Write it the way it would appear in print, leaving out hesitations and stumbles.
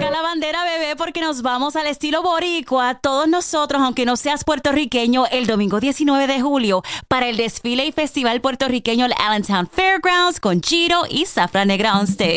Saca la bandera, bebé, porque nos vamos al estilo boricua, todos nosotros, aunque no seas puertorriqueño, el domingo 19 de julio, para el desfile y festival puertorriqueño al Allentown Fairgrounds con Giro y Zafra Negra on stage.